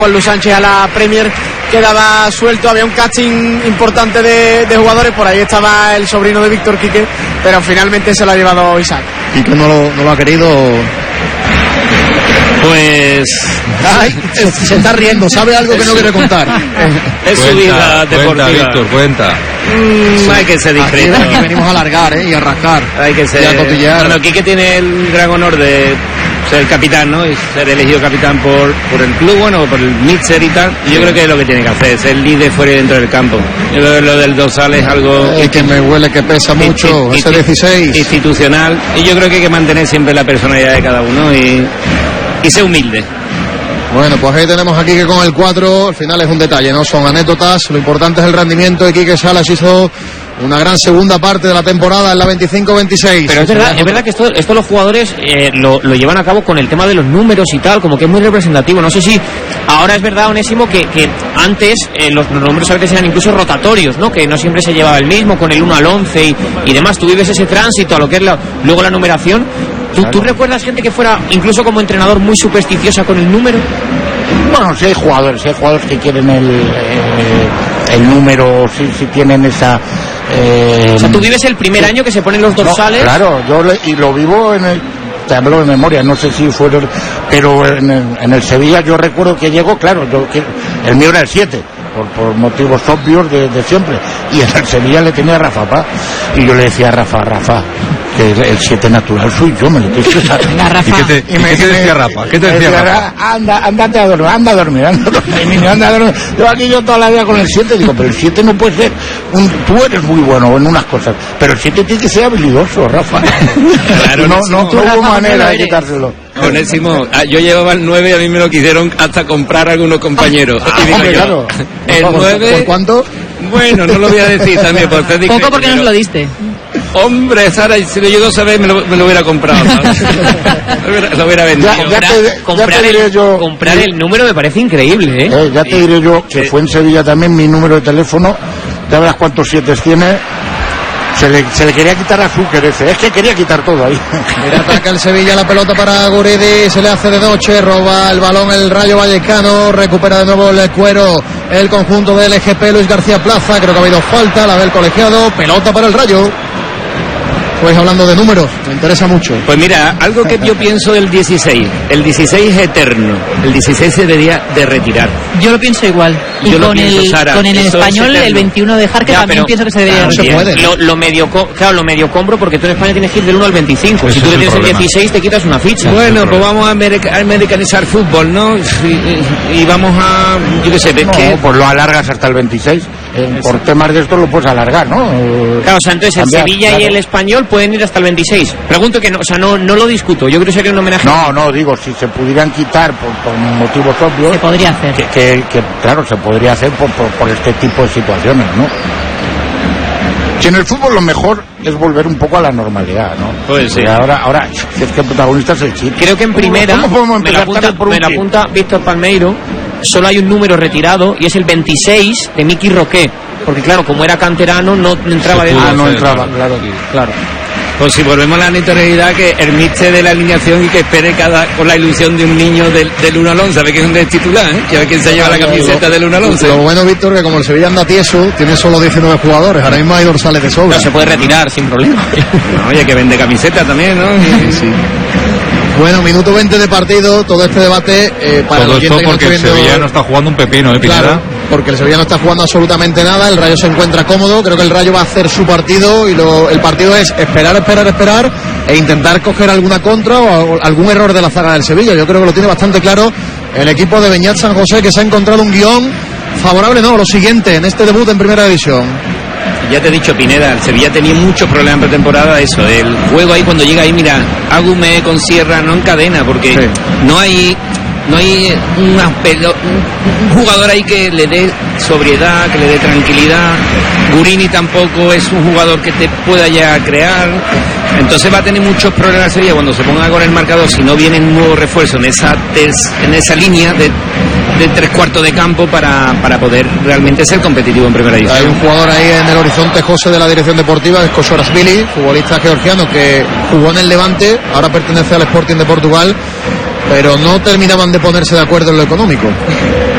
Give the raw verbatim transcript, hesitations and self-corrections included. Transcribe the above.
Juan Luis Sánchez a la Premier quedaba suelto, había un casting importante de, de jugadores, por ahí estaba el sobrino de Víctor, Quique, pero finalmente se lo ha llevado Isaac. Quique no lo, no lo ha querido. Pues Ay, se, se está riendo, sabe algo que no quiere contar. Es su vida deportiva. Cuenta, Víctor, cuenta. Mm, hay que ser discreto. Aquí, aquí venimos a alargar, ¿eh? Y a rascar. Hay que ser. Y a cotillar. Bueno, Quique tiene el gran honor de ser capitán, ¿no? Y ser elegido capitán por, por el club, bueno, por el míster y tal. Y yo creo que es lo que tiene que hacer, ser líder fuera y dentro del campo. Yo creo que lo del dorsal es algo. Es que me huele que pesa mucho, y, y, ese dieciséis. Institucional. Y yo creo que hay que mantener siempre la personalidad de cada uno y, y ser humilde. Bueno, pues ahí tenemos a Quique con el cuatro, al final es un detalle, ¿no? Son anécdotas, lo importante es el rendimiento de Quique Salas, hizo una gran segunda parte de la temporada en la veinticinco veintiséis. Pero es verdad, es verdad que esto, esto los jugadores eh, lo, lo llevan a cabo con el tema de los números y tal, como que es muy representativo. No sé si ahora es verdad, Onésimo, que, que antes eh, los, los números a veces eran incluso rotatorios, ¿no? Que no siempre se llevaba el mismo, con el uno al once y, y demás. Tú vives ese tránsito a lo que es la, luego la numeración. ¿Tú, Claro. ¿Tú recuerdas gente que fuera, incluso como entrenador, muy supersticiosa con el número? Bueno, si hay jugadores, si hay jugadores que quieren el, eh, el número, si, si tienen esa... Eh, O sea, tú vives el primer año que se ponen los dorsales. No, claro, yo le, y lo vivo en el... Te hablo de memoria, no sé si fue... el- pero en el, en el Sevilla yo recuerdo que llegó, claro, yo que el mío era el siete, por, por motivos obvios de, de siempre. Y en el Sevilla le tenía a Rafa Paz. Y yo le decía a Rafa, Rafa, que el siete natural soy yo, me lo tienes que saber. Venga, Rafa. ¿Y qué te, y me- qué te me- decía Rafa? ¿Qué te me decía decía, Rafa? Anda, andate a dormir, anda a dormir, anda a dormir, niño, anda a dormir. Yo aquí yo toda la vida con el siete, digo, pero el siete no puede ser, un, tú eres muy bueno en unas cosas, pero el siete tiene que ser habilidoso, Rafa. Claro, no, Onésimo. no, no hubo Rafa, manera no de eres. quitárselo. Onésimo, ah, yo llevaba el nueve y a mí me lo quisieron hasta comprar algunos compañeros. Ah, Y digo hombre, yo, claro. el ¿Por- nueve, ¿Por cuánto? bueno, no lo voy a decir también por ser discreto, Poco porque nos pero- lo diste. Hombre, Sara, si lo llego a saber me lo, me lo hubiera comprado, ¿sabes? lo, hubiera, lo hubiera vendido. Ya- ya Comprar, te- ya comprar te diré el, yo- comprar el número me parece increíble, ¿eh? Eh, ya te diré yo que fue en Sevilla también mi número de teléfono, ya verás cuántos siete tiene. Se le, se le quería quitar a Zucker ese, es que quería quitar todo ahí. Mira, ataca el Sevilla, la pelota para Guridi, se le hace de noche, roba el balón el Rayo Vallecano, recupera de nuevo el cuero el conjunto del L G P, Luis García Plaza, creo que ha habido falta, la del colegiado, pelota para el Rayo. Pues hablando de números, me interesa mucho. Pues mira, algo que yo pienso del dieciséis, el dieciséis es eterno, el dieciséis se debería de retirar. Yo lo pienso igual. Y Yo lo con, pienso, el, Sara, con el eso es español, el eterno. veintiuno de Jarque, Ya, también pero- pienso que se debería no se retirar. puede. Lo, lo medio, co- claro, lo medio compro porque tú en España tienes que ir del uno al veinticinco. Ese Si tú es le el tienes el problema. dieciséis te quitas una ficha. Bueno, pues vamos a america- a americanizar fútbol, ¿no? Y, y- y vamos a, yo qué sé, es No, que... pues lo alargas hasta el veintiséis. Eh, por temas de esto lo puedes alargar, ¿no? Eh, Claro, o sea, entonces el cambiar, Sevilla y claro. el Español pueden ir hasta el veintiséis. Pregunto que no, o sea, no, no lo discuto. Yo creo que sería un homenaje. No, no, digo, si se pudieran quitar por, por motivos obvios, Se podría hacer. que, que, que, claro, se podría hacer por, por, por este tipo de situaciones, ¿no? Si en el fútbol lo mejor es volver un poco a la normalidad, ¿no? Pues sí. Porque ahora, ahora, si es que el protagonista es el chip. Creo que en ¿Cómo- primera, ¿Cómo podemos me la empezar apunta, también por un me la chip? apunta Víctor Palmeiro, solo hay un número retirado y es el veintiséis de Miki Roqué. Porque claro, como era canterano, no entraba Se dentro. pudo Ah, no hacer, entraba, claro. claro. Claro. Pues si volvemos a la notoriedad, que el míster de la alineación y que espere cada con la ilusión de un niño del, del uno al once, a ver quién es titular, ¿eh? Que a ver quién se lleva la camiseta del uno al once. Lo bueno, Víctor, que como el Sevilla anda tieso, tiene solo diecinueve jugadores, ahora mismo hay dorsales de sobra. No se puede retirar sin problema. No, oye, que vende camiseta también, ¿no? Y- Sí. Bueno, minuto veinte de partido, todo este debate eh, para Todo el esto oyente que no porque esté el viendo- Sevilla no está jugando un pepino, ¿eh, Pineda? Claro, porque el Sevilla no está jugando absolutamente nada, el Rayo se encuentra cómodo, creo que el Rayo va a hacer su partido y lo, el partido es esperar, esperar, esperar e intentar coger alguna contra o, o algún error de la zaga del Sevilla. Yo creo que lo tiene bastante claro el equipo de Beñat San José, que se ha encontrado un guión favorable, no, lo siguiente, en este debut en Primera División. Ya te he dicho, Pineda, el Sevilla tenía muchos problemas en pretemporada, eso, el juego ahí cuando llega ahí, mira, Agumé con Sierra no encadena, porque Sí. no hay no hay una pelo- un un jugador ahí que le dé sobriedad, que le dé tranquilidad. Gurini tampoco es un jugador que te pueda ya crear. Entonces va a tener muchos problemas el Sevilla cuando se ponga con el marcador, si no viene un nuevo refuerzo en esa tes- en esa línea de, de tres cuartos de campo para, para poder realmente ser competitivo en primera división. Hay un jugador ahí en el horizonte, José, de la dirección deportiva, es Kosorashvili, futbolista georgiano que jugó en el Levante, ahora pertenece al Sporting de Portugal, pero no terminaban de ponerse de acuerdo en lo económico.